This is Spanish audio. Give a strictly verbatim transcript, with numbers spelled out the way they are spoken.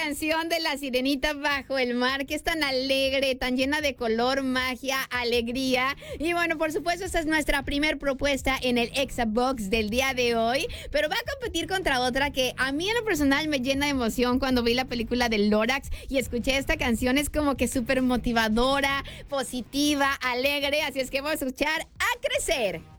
canción de La Sirenita Bajo el Mar, que es tan alegre, tan llena de color, magia, alegría. Y bueno, por supuesto, esta es nuestra primer propuesta en el Exabox del día de hoy, pero va a competir contra otra que a mí en lo personal me llena de emoción cuando vi la película de Lorax y escuché esta canción. Es como que súper motivadora, positiva, alegre, así es que vamos a escuchar A Crecer.